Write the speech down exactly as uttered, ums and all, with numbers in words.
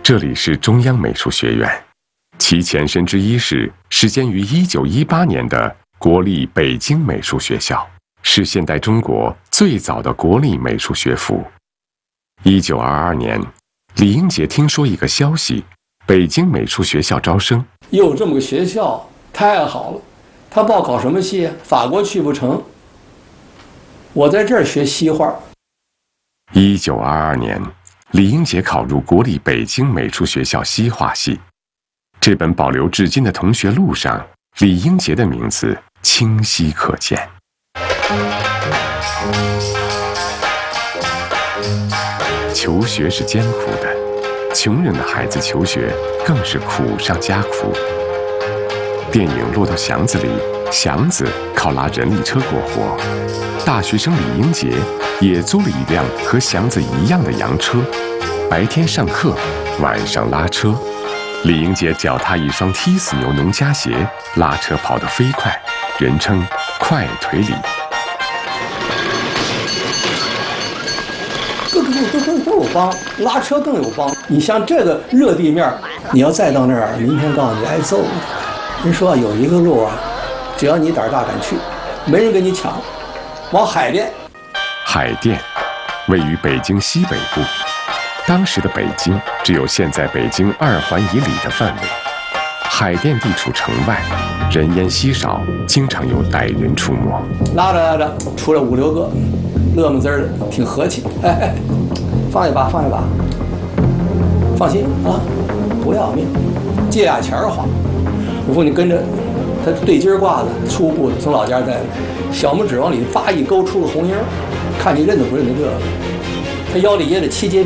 这里是中央美术学院，其前身之一是始建于一九一八年的国立北京美术学校，是现代中国最早的国立美术学府。一九二二年，李英杰听说一个消息，北京美术学校招生， 有这么个学校，太好了。他报考什么系？法国去不成，我在这儿学西画。 一九二二年，李英杰考入国立北京美术学校西画系。这本保留至今的同学录上，李英杰的名字清晰可见。求学是艰苦的，穷人的孩子求学更是苦上加苦。电影落到祥子里，祥子靠拉人力车过活，大学生李英杰也租了一辆和祥子一样的洋车，白天上课，晚上拉车。李英杰脚踏一双踢死牛农家鞋，拉车跑得飞快，人称快腿李。 各个都都都有帮，拉车更有帮。你像这个热地面，你要再到那儿，明天告诉你挨揍的。人说有一个路啊，只要你胆大敢去，没人跟你抢。往海淀。 海淀位于北京西北部，当时的北京只有现在北京二环以里的范围。海淀地处城外，人烟稀少，经常有歹人出没。 拉着拉着，出来五六个，乐么滋儿的，挺和气。哎哎，放一把，放一把，放心啊，不要命，借俩钱儿花。我说你跟着他对襟挂的，粗布的，从老家带的，小拇指往里叭一勾，出个红缨，看你认都不认得这个。他腰里掖着七节。